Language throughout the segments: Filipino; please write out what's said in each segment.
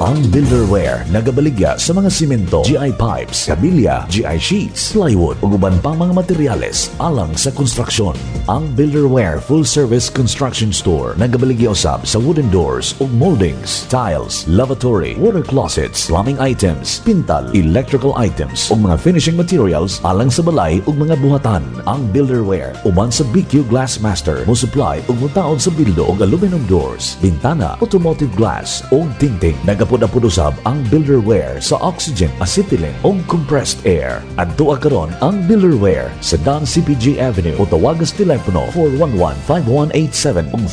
Ang Builderware nagabaligya sa mga simento, GI pipes, kabilya, GI sheets, plywood ug uban pang mga materyales alang sa konstruksyon. Ang Builderware Full Service Construction Store nagabaligya usab sa wooden doors ug moldings, tiles, lavatory, water closets, plumbing items, pintal, electrical items ug mga finishing materials alang sa balay ug mga buhatan. Ang Builderware uban sa BQ Glass Master mo supply ug mutaod sa bildo ug aluminum doors, bintana, automotive glass ug tingting. Nagapud-apud usab ang Builderware sa oxygen, acetylene ug compressed air. Adto karon ang Builderware sa Dan CPG Avenue o tawagas telepono 411-5187 ug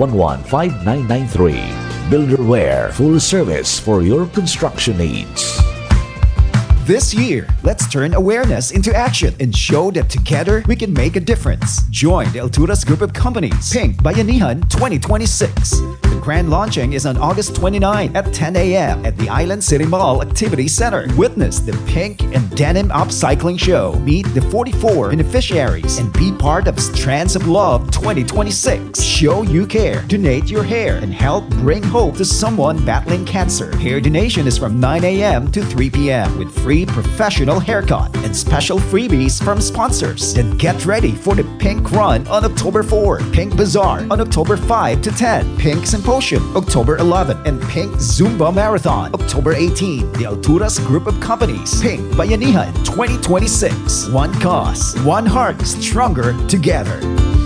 411-5993. Builderware, full service for your construction needs. This year, let's turn awareness into action and show that together we can make a difference. Join the Alturas Group of Companies Pink Bayanihan 2026. The grand launching is on August 29 at 10 a.m. at the Island City Mall Activity Center. Witness the Pink and Denim Upcycling Show. Meet the 44 beneficiaries and be part of Strands of Love 2026. Show you care, donate your hair, and help bring hope to someone battling cancer. Hair donation is from 9 a.m. to 3 p.m. with free professional haircut and special freebies from sponsors. Then get ready for the Pink Run on October 4, Pink Bazaar on October 5 to 10, Pink Symposium October 11, and Pink Zumba Marathon October 18. The Alturas Group of Companies Pink Bayanihan 2026. One cause, one heart, stronger together.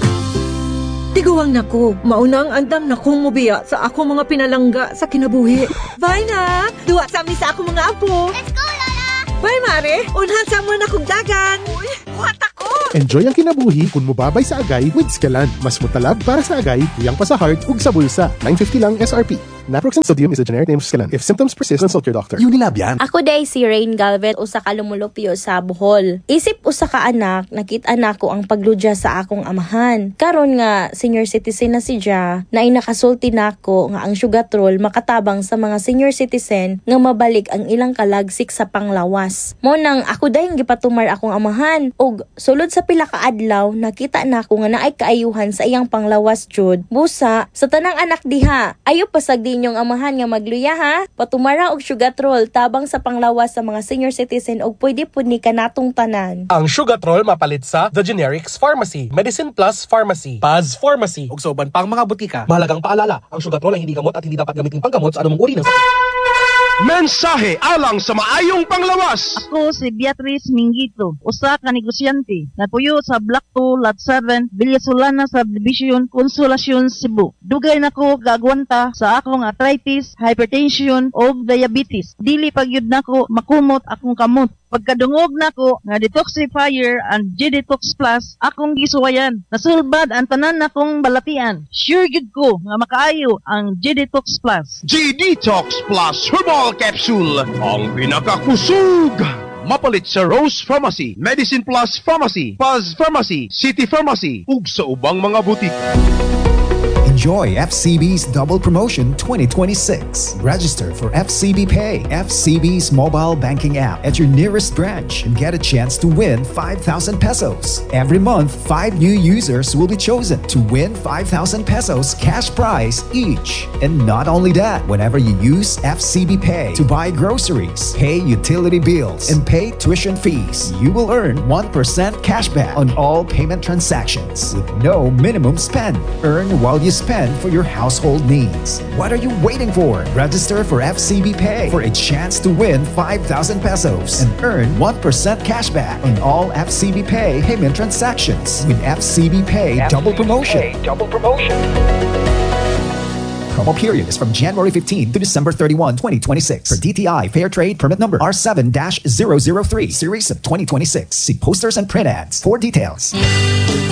Tiguang nako, maunang andam na kong mubiya sa ako mga pinalangga sa kinabuhi. Bye na! Duwa sa amin sa ako mga apo. Let's go, Lola! Bye, Mare! Unhan sa mo na kong dagan! Uy, buhat ako! Enjoy ang kinabuhi kung mubabay sa agay with Scalan. Mas mutalab para sa agay, tuyang pa sa heart ug sa bulsa. $9.50 lang SRP. Naproxen sodium is a generic name of Scalan. If symptoms persist, consult your doctor. Unilab yan. Ako day si Rain Galvez, usa ka lumulupyo sa Bohol. Isip usa ka anak, nakita nako ang pagludya sa akong amahan. Karon nga senior citizen na si Ja, na nakasulti nako nga ang sugatrol makatabang sa mga senior citizen nga mabalik ang ilang kalagsik sa panglawas. Mo nang ako day gipatumar akong amahan ug sulod sa pila ka adlaw nakita nako nga naay kaayuhan sa iyang panglawas jud. Busa sa tanang anak diha, ayo pasag inyong amahan nga magluya ha. Patumara og sugatrol tabang sa panglawas sa mga senior citizen og pwede pud ni kanatong tanan. Ang sugatrol mapalit sa The Generics Pharmacy, Medicine Plus Pharmacy, Paz Pharmacy ug sa uban pang mga butika. Mahalagang paalala, ang sugatrol ay hindi gamot at hindi dapat gamitin panggamot sa anumang uri ng sakit. Mensahe alang sa maayong panglawas. Ako si Beatrice Mingito, usa ka negosyante. Napuyo sa Block 2, Lot 7, Villasolana Subdivision, Consolacion, Cebu. Dugay nako gagwanta sa akong arthritis, hypertension o diabetes. Dili pagyud nako makumot akong kamot. Pagkadungog nako nga detoxifier and G-Detox Plus akong gisuwayan. Nasulbad ang tanan nakong balatian. Sure gid ko nga makaayo ang G-Detox Plus. G-Detox Plus Herbal Capsule, ang pinakakusog. Mapalit sa Rose Pharmacy, Medicine Plus Pharmacy, Paz Pharmacy, City Pharmacy, ug sa ubang mga butika. Enjoy FCB's Double Promotion 2026. Register for FCB Pay, FCB's mobile banking app at your nearest branch and get a chance to win 5,000 pesos. Every month, 5 new users will be chosen to win 5,000 pesos cash prize each. And not only that, whenever you use FCB Pay to buy groceries, pay utility bills, and pay tuition fees, you will earn 1% cashback on all payment transactions with no minimum spend. Earn while you spend for your household needs. What are you waiting for? Register for FCB Pay for a chance to win 5,000 pesos and earn 1% cashback on all FCB Pay payment transactions with FCB Pay Double Promotion. Promo period is from January 15 to December 31, 2026. For DTI Fair Trade Permit Number R7-003, Series of 2026. See posters and print ads for details.